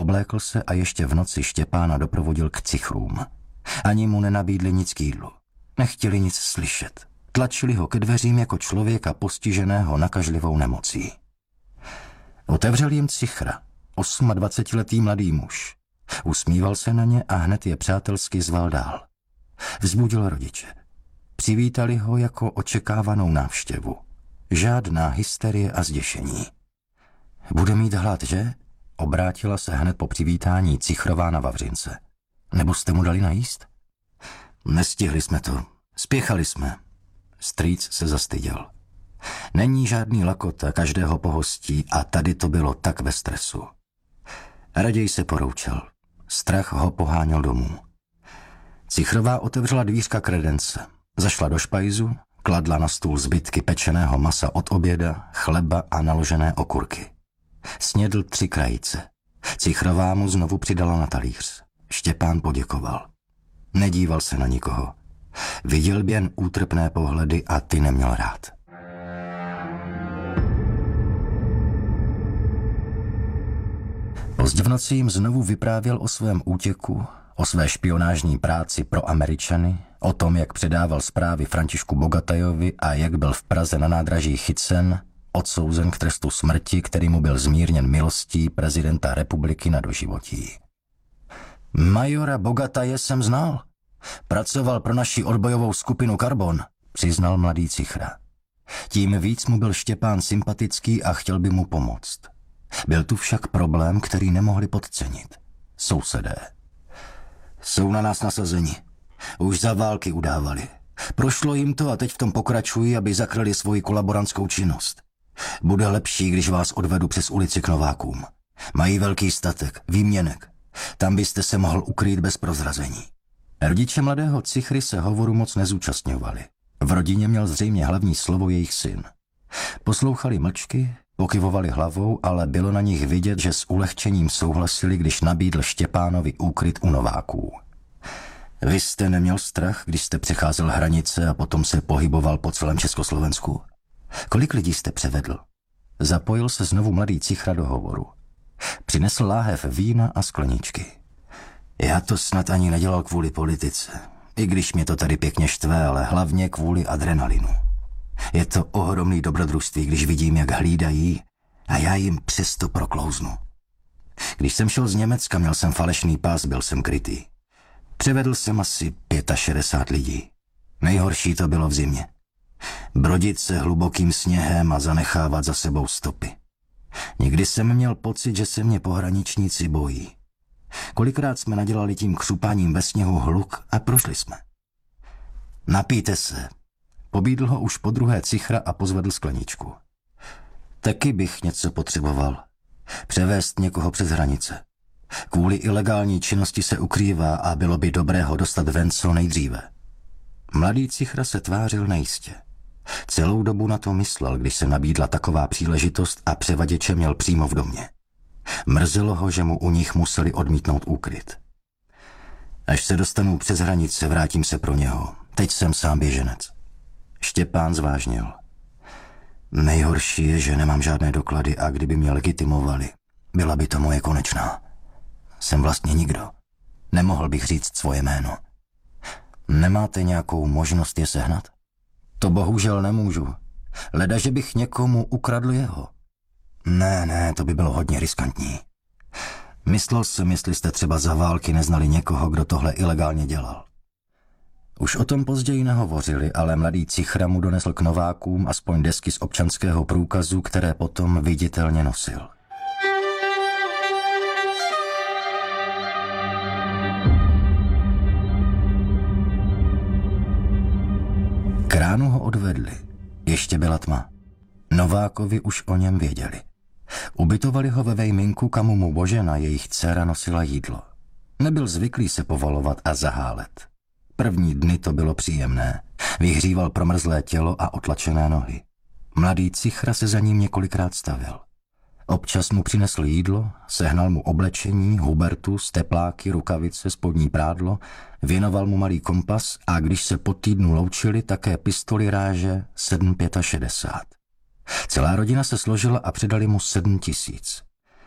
Oblékl se a ještě v noci Štěpána doprovodil k cichrům. Ani mu nenabídli nic k jídlu. Nechtěli nic slyšet. Tlačili ho ke dveřím jako člověka postiženého nakažlivou nemocí. Otevřel jim cichra, 28letý mladý muž. Usmíval se na ně a hned je přátelsky zval dál. Vzbudil rodiče. Přivítali ho jako očekávanou návštěvu. Žádná hysterie a zděšení. Bude mít hlad, že? Obrátila se hned po přivítání Cichrová na Vavřince. Nebo jste mu dali najíst? Nestihli jsme to. Spěchali jsme. Strýc se zastyděl. Není žádný lakota, každého pohostí a tady to bylo tak ve stresu. Raději se poroučel. Strach ho poháněl domů. Cichrová otevřela dvířka kredence. Zašla do špajzu, kladla na stůl zbytky pečeného masa od oběda, chleba a naložené okurky. Snědl 3 krajice. Cichrová mu znovu přidala na talíř. Štěpán poděkoval. Nedíval se na nikoho. Viděl jen útrpné pohledy a ty neměl rád. Pozdě v noci jim znovu vyprávěl o svém útěku, o své špionážní práci pro Američany, o tom, jak předával zprávy Františku Bogatajovi a jak byl v Praze na nádraží chycen, odsouzen k trestu smrti, který mu byl zmírněn milostí prezidenta republiky na doživotí. Majora Bogataje jsem znal. Pracoval pro naši odbojovou skupinu Karbon, přiznal mladý Cichra. Tím víc mu byl Štěpán sympatický a chtěl by mu pomoct. Byl tu však problém, který nemohli podcenit. Sousedé. Jsou na nás nasazeni. Už za války udávali. Prošlo jim to a teď v tom pokračují, aby zakryli svoji kolaborantskou činnost. Bude lepší, když vás odvedu přes ulici k Novákům. Mají velký statek, výměnek. Tam byste se mohl ukrýt bez prozrazení. Rodiče mladého Cichry se hovoru moc nezúčastňovali. V rodině měl zřejmě hlavní slovo jejich syn. Poslouchali mlčky, pokyvovali hlavou, ale bylo na nich vidět, že s ulehčením souhlasili, když nabídl Štěpánovi úkryt u Nováků. Vy jste neměl strach, když jste přecházel hranice a potom se pohyboval po celém Československu? Kolik lidí jste převedl? Zapojil se znovu mladý Cichra do hovoru. Přinesl láhev vína a skleničky. Já to snad ani nedělal kvůli politice, i když mě to tady pěkně štve, ale hlavně kvůli adrenalinu. Je to ohromný dobrodružství, když vidím, jak hlídají a já jim přesto proklouznu. Když jsem šel z Německa, měl jsem falešný pás, byl jsem krytý. Převedl jsem asi 65 lidí. Nejhorší to bylo v zimě. Brodit se hlubokým sněhem a zanechávat za sebou stopy. Někdy jsem měl pocit, že se mě pohraničníci bojí. Kolikrát jsme nadělali tím křupáním ve sněhu hluk a prošli jsme. Napijte se. Pobídl ho už po druhé Cichra a pozvedl skleničku. Taky bych něco potřeboval. Převést někoho přes hranice. Kvůli ilegální činnosti se ukrývá a bylo by dobré ho dostat ven co nejdříve. Mladý Cichra se tvářil nejistě. Celou dobu na to myslel, když se nabídla taková příležitost a převaděče měl přímo v domě. Mrzelo ho, že mu u nich museli odmítnout úkryt. Až se dostanu přes hranice, vrátím se pro něho. Teď jsem sám běženec. Štěpán zvážnil. Nejhorší je, že nemám žádné doklady a kdyby mě legitimovali, byla by to moje konečná. Jsem vlastně nikdo. Nemohl bych říct svoje jméno. Nemáte nějakou možnost je sehnat? To bohužel nemůžu. Leda, že bych někomu ukradl jeho. Ne, to by bylo hodně riskantní. Myslel jsem, jestli jste třeba za války neznali někoho, kdo tohle ilegálně dělal. Už o tom později nehovořili, ale mladý Cichra mu donesl k Novákům aspoň desky z občanského průkazu, které potom viditelně nosil. K ránu ho odvedli. Ještě byla tma. Novákovi už o něm věděli. Ubytovali ho ve vejminku, kam mu Božena, jejich dcera, nosila jídlo. Nebyl zvyklý se povalovat a zahálet. První dny to bylo příjemné. Vyhříval promrzlé tělo a otlačené nohy. Mladý Cichra se za ním několikrát stavil. Občas mu přinesl jídlo, sehnal mu oblečení, hubertus, tepláky, rukavice, spodní prádlo, věnoval mu malý kompas a když se po týdnu loučili, také pistoli ráže 7,65. Celá rodina se složila a předali mu 7 000.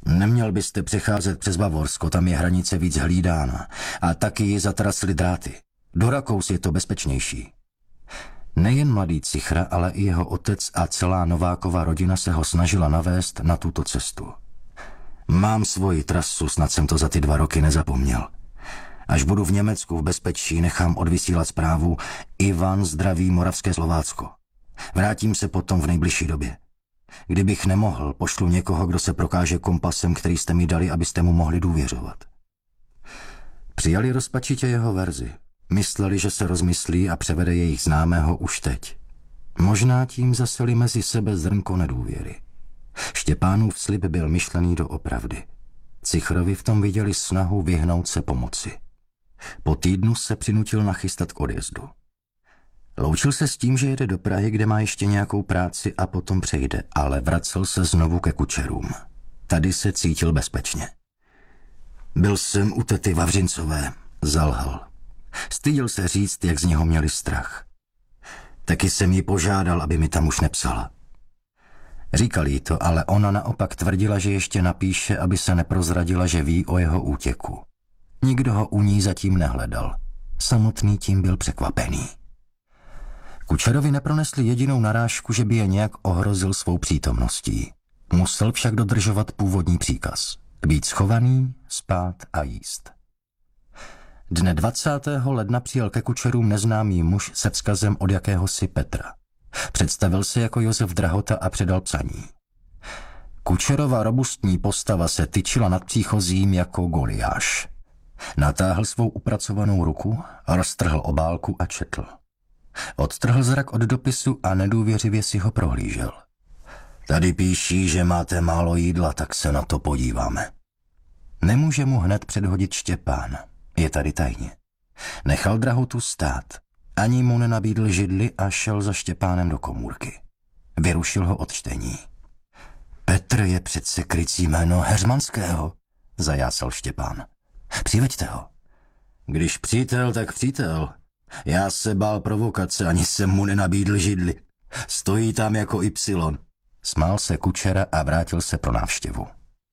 Neměl byste přecházet přes Bavorsko, tam je hranice víc hlídána. A taky ji zatrasly dráty. Do Rakous je to bezpečnější. Nejen mladý Cichra, ale i jeho otec a celá Novákova rodina se ho snažila navést na tuto cestu. Mám svoji trasu, snad jsem to za ty 2 roky nezapomněl. Až budu v Německu v bezpečí, nechám odvysílat zprávu Ivan zdraví Moravské Slovácko. Vrátím se potom v nejbližší době. Kdybych nemohl, pošlu někoho, kdo se prokáže kompasem, který jste mi dali, abyste mu mohli důvěřovat. Přijali rozpačitě jeho verzi. Mysleli, že se rozmyslí a převede jejich známého už teď. Možná tím zaseli mezi sebe zrnko nedůvěry. Štěpánův slib byl myšlený doopravdy. Cichrovi v tom viděli snahu vyhnout se pomoci. Po týdnu se přinutil nachystat k odjezdu. Loučil se s tím, že jede do Prahy, kde má ještě nějakou práci a potom přejde, ale vracel se znovu ke Kučerům. Tady se cítil bezpečně. Byl jsem u tety Vavřincové, zalhal. Styděl se říct, jak z něho měli strach. Taky jsem jí požádal, aby mi tam už nepsala. Říkal jí to, ale ona naopak tvrdila, že ještě napíše, aby se neprozradila, že ví o jeho útěku. Nikdo ho u ní zatím nehledal. Samotný tím byl překvapený. Kučerovi nepronesli jedinou narážku, že by je nějak ohrozil svou přítomností. Musel však dodržovat původní příkaz. Být schovaný, spát a jíst. Dne 20. ledna přijel ke Kučerům neznámý muž se vzkazem od jakéhosi Petra. Představil se jako Josef Drahota a předal psaní. Kučerova robustní postava se tyčila nad příchozím jako Goliáš. Natáhl svou upracovanou ruku, roztrhl obálku a četl. Odtrhl zrak od dopisu a nedůvěřivě si ho prohlížel. Tady píší, že máte málo jídla, tak se na to podíváme. Nemůže mu hned předhodit Štěpán. Je tady tajně. Nechal Drahotu stát. Ani mu nenabídl židli a šel za Štěpánem do komůrky. Vyrušil ho od čtení. Petr je přece krycí jméno Heřmanského, zajásal Štěpán. Přiveďte ho. Když přítel, tak přítel. Já se bál provokace, ani jsem mu nenabídl židli. Stojí tam jako Y. Smál se Kučera a vrátil se pro návštěvu.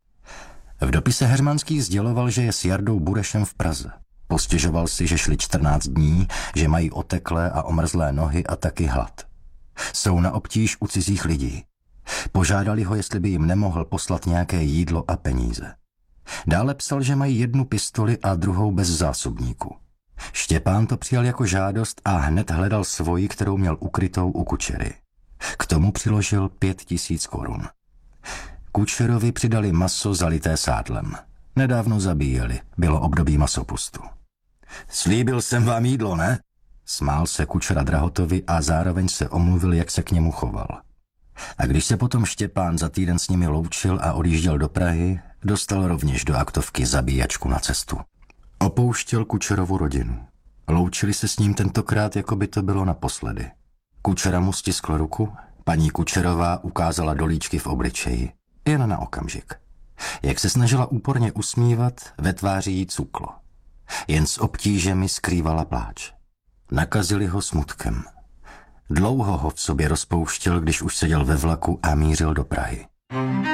V dopise Heřmanský sděloval, že je s Jardou Burešem v Praze. Postěžoval si, že šli 14 dní, že mají oteklé a omrzlé nohy a taky hlad. Jsou na obtíž u cizích lidí. Požádali ho, jestli by jim nemohl poslat nějaké jídlo a peníze. Dále psal, že mají 1 pistoli a druhou bez zásobníku. Štěpán to přijal jako žádost a hned hledal svoji, kterou měl ukrytou u Kučery. K tomu přiložil 5 000 korun. Kučerovi přidali maso zalité sádlem. Nedávno zabíjeli, bylo období masopustu. Slíbil jsem vám jídlo, ne? Smál se Kučera Drahotovi a zároveň se omluvil, jak se k němu choval. A když se potom Štěpán za týden s nimi loučil a odjížděl do Prahy, dostal rovněž do aktovky zabíjačku na cestu. Opouštěl Kučerovu rodinu. Loučili se s ním tentokrát, jako by to bylo naposledy. Kučera mu stiskl ruku, paní Kučerová ukázala dolíčky v obličeji. Jen na okamžik. Jak se snažila úporně usmívat, ve tváři jí cuklo. Jen s obtížemi skrývala pláč. Nakazili ho smutkem. Dlouho ho v sobě rozpouštěl, když už seděl ve vlaku a mířil do Prahy.